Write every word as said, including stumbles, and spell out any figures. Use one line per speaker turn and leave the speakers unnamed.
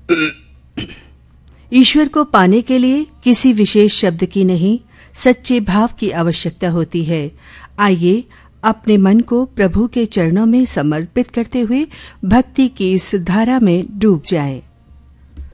ईश्वर को पाने के लिए किसी विशेष शब्द की नहीं, सच्चे भाव की आवश्यकता होती है। आइए अपने मन को प्रभु के चरणों में समर्पित करते हुए भक्ति की इस धारा में डूब जाएं।